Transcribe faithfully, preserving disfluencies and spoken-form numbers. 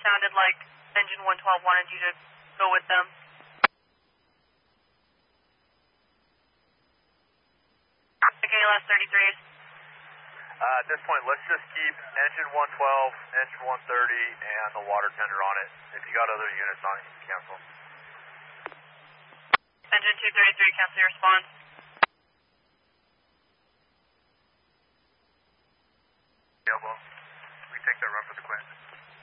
sounded like engine one twelve wanted you to go with them. Okay, last thirty-three. Uh, at this point, let's just keep engine one twelve, engine one thirty, and the water tender on it. If you got other units on it, you can cancel. Engine two thirty-three, cancel your response. Yeah, well, we take that run for the Quinn.